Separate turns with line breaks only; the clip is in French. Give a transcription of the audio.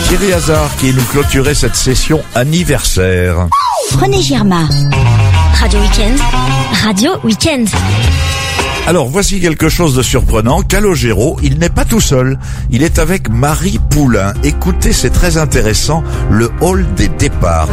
Thierry Hazard qui nous clôturait cette session anniversaire.
René Girma. Radio Week-end. Radio Week-end.
Alors voici quelque chose de surprenant. Calogero, il n'est pas tout seul. Il est avec Marie Poulain. Écoutez, c'est très intéressant, le hall des départs.